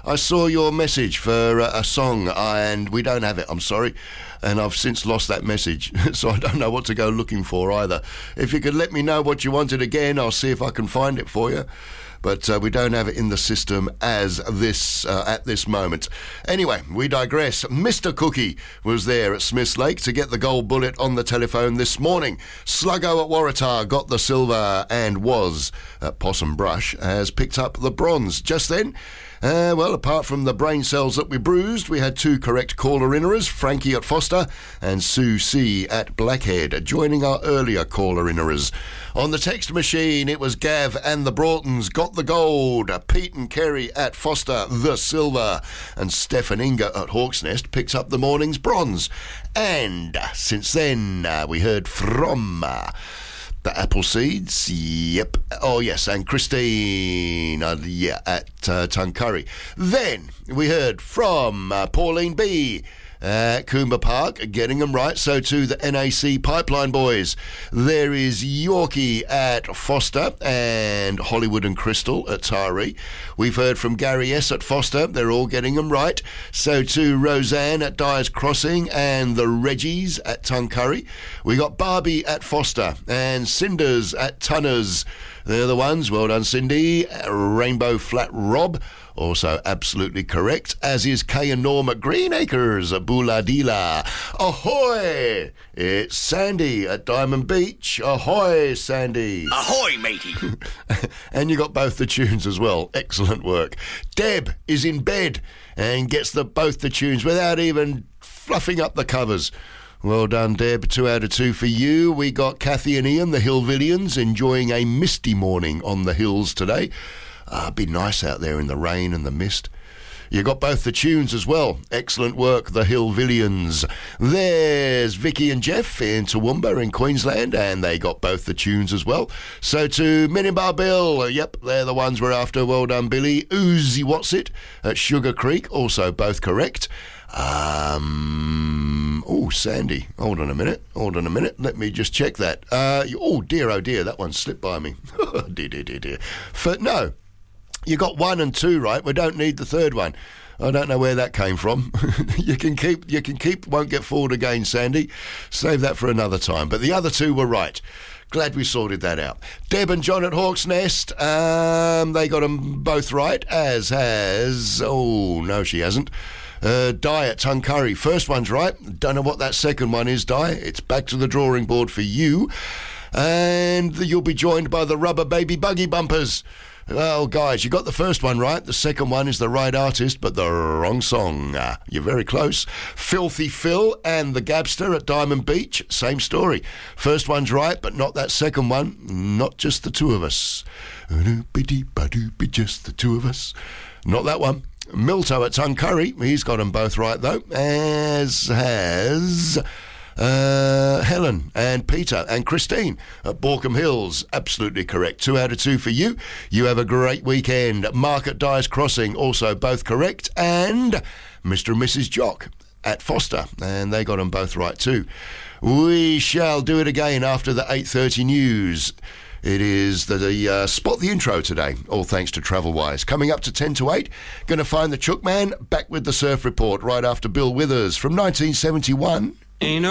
I saw your message for a song, and we don't have it, I'm sorry. And I've since lost that message, so I don't know what to go looking for either. If you could let me know what you wanted again, I'll see if I can find it for you. But we don't have it in the system as this at this moment. Anyway, we digress. Mr. Cookie was there at Smiths Lake to get the gold bullet on the telephone this morning. Sluggo at Waratah got the silver, and was at Possum Brush has picked up the bronze. Just then, well, apart from the brain cells that we bruised, we had two correct caller-inners, Frankie at Foster and Sue C. at Blackhead, joining our earlier caller-inners. On the text machine, it was Gav and the Broughtons got the gold, Pete and Kerry at Foster, the silver, and Steph and Inga at Hawk's Nest picked up the morning's bronze. And since then, we heard from... the Appleseeds, yep. Oh, yes, and Christine, at Tuncurry. Then we heard from Pauline B. at Coomber Park, getting them right. So too the NAC Pipeline Boys. There is Yorkie at Foster and Hollywood and Crystal at Taree. We've heard from Gary S. at Foster. They're all getting them right. So too Roseanne at Dyer's Crossing and the Reggies at Tuncurry. We got Barbie at Foster and Cinders at Tunners. They're the ones. Well done, Cindy. Rainbow Flat Rob, also absolutely correct, as is Kay and Norm at Greenacres at Booladila. Ahoy! It's Sandy at Diamond Beach. Ahoy, Sandy. Ahoy, matey. And you got both the tunes as well. Excellent work. Deb is in bed and gets both the tunes without even fluffing up the covers. Well done, Deb. 2 out of 2 for you. We got Kathy and Ian, the Hillvillians, enjoying a misty morning on the hills today. Be nice out there in the rain and the mist. You got both the tunes as well. Excellent work, the Hillvillians. There's Vicky and Jeff in Toowoomba in Queensland, and they got both the tunes as well. So to Minimbar Bill, yep, they're the ones we're after. Well done, Billy. Uzi Whatsit at Sugar Creek, also both correct. Oh, Sandy. Hold on a minute. Let me just check that. Oh, dear, that one slipped by me. dear. No. You got 1 and 2 right. We don't need the third one. I don't know where that came from. You can keep, won't get fooled again, Sandy. Save that for another time. But the other 2 were right. Glad we sorted that out. Deb and John at Hawk's Nest, they got them both right, as has... Oh, no, she hasn't. Di at Tuncurry. First one's right. Don't know what that second one is, Di. It's back to the drawing board for you. And you'll be joined by the Rubber Baby Buggy Bumpers. Well, guys, you got the first one right. The second one is the right artist, but the wrong song. You're very close. Filthy Phil and the Gabster at Diamond Beach. Same story. First one's right, but not that second one. Not just the two of us. Just the two of us. Not that one. Milto at Tuncurry. He's got them both right, though. As has... Helen and Peter and Christine at Borkham Hills. Absolutely correct. 2 out of 2 for you. You have a great weekend. Mark at Dyer's Crossing, also both correct. And Mr. and Mrs. Jock at Foster, and they got them both right too. We shall do it again after the 8:30 news. It is the Spot the Intro today, all thanks to Travelwise. Coming up to 10 to 8, going to find the Chook Man, back with the Surf Report right after Bill Withers from 1971.